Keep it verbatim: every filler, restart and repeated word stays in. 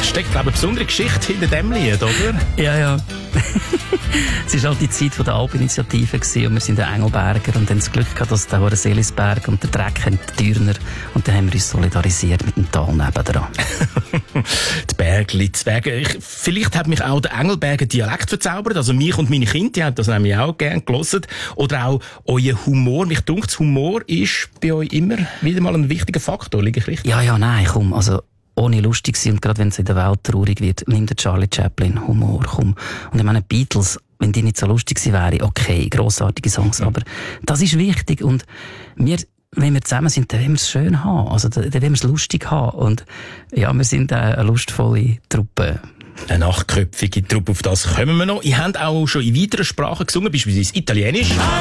steckt, glaube ich, eine besondere Geschichte hinter dem Lied, oder? Ja, ja. Es war halt die Zeit der Alpinitiative und wir sind der Engelberger und haben das Glück gehabt, dass der Hure Seelisberg und der Dreck haben die Dürner und dann haben wir uns solidarisiert mit dem Tal nebendran. Die Bergli, die Berge. Ich, vielleicht hat mich auch der Engelberger Dialekt verzaubert, also mich und meine Kinder, die haben das nämlich auch gerne gehört. Oder auch euer Humor. Mich dunkt, Humor ist bei euch immer wieder mal ein wichtiger Faktor, liege ich richtig? Ja, ja, nein, komm, also ohne lustig sein und gerade wenn es in der Welt traurig wird, nimm den Charlie Chaplin, Humor, komm. Und ich meine, Beatles, wenn die nicht so lustig gewesen wären, okay, grossartige Songs, mhm. aber das ist wichtig und wir, wenn wir zusammen sind, dann wollen wir es schön haben, also dann wollen wir es lustig haben und ja, wir sind eine lustvolle Truppe. Eine achtköpfige Truppe, auf das kommen wir noch. Ihr habt auch schon in weiteren Sprachen gesungen, beispielsweise Italienisch.